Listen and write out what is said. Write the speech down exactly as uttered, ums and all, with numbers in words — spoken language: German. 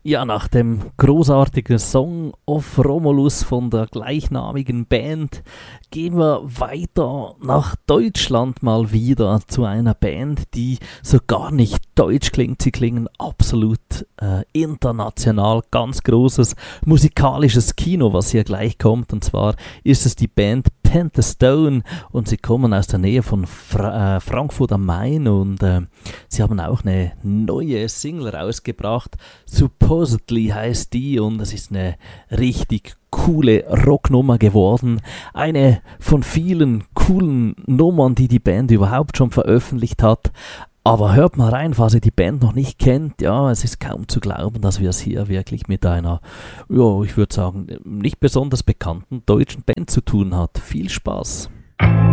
Ja, nach dem großartigen Song of Romulus von der gleichnamigen Band gehen wir weiter nach Deutschland mal wieder zu einer Band, die so gar nicht deutsch klingt. Sie klingen absolut äh, international, ganz großes musikalisches Kino, was hier gleich kommt. Und zwar ist es die Band Panther Stone und sie kommen aus der Nähe von Fra- äh, Frankfurt am Main und äh, sie haben auch eine neue Single rausgebracht. Supposedly heißt die und es ist eine richtig coole Rocknummer geworden. Eine von vielen coolen Nummern, die die Band überhaupt schon veröffentlicht hat. Aber hört mal rein, falls ihr die Band noch nicht kennt. Ja, es ist kaum zu glauben, dass wir es hier wirklich mit einer, ja, ich würde sagen, nicht besonders bekannten deutschen Band zu tun hat. Viel Spaß!